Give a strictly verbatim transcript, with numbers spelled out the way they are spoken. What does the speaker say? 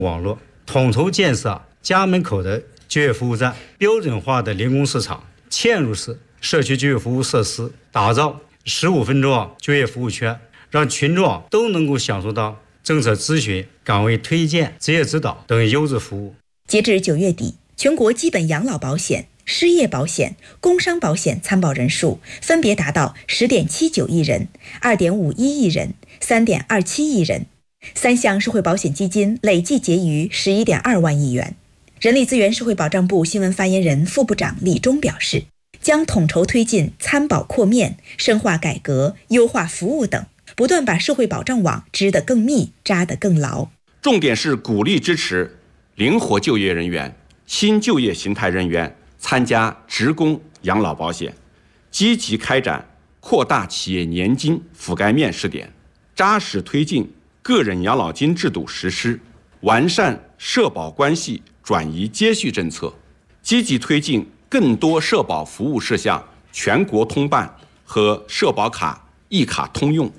网络，统筹建设家门口的就业服务站、标准化的零工市场、嵌入式社区就业服务设施，打造十五分钟就业服务圈，让群众都能够享受到政策咨询、岗位推荐、职业指导等优质服务。 截至九月底，全国基本养老保险、失业保险、工伤保险参保人数分别达到十点七九亿人、二点五一亿人、三点二七亿人，三项社会保险基金累计结余十一点二万亿元。人力资源社会保障部新闻发言人、副部长李忠表示，将统筹推进参保扩面、深化改革、优化服务等，不断把社会保障网织得更密、扎得更牢。 重点是鼓励支持灵活就业人员、新就业形态人员参加职工养老保险，积极开展扩大企业年金覆盖面试点，扎实推进个人养老金制度实施，完善社保关系转移接续政策，积极推进更多社保服务事项全国通办和社保卡一卡通用。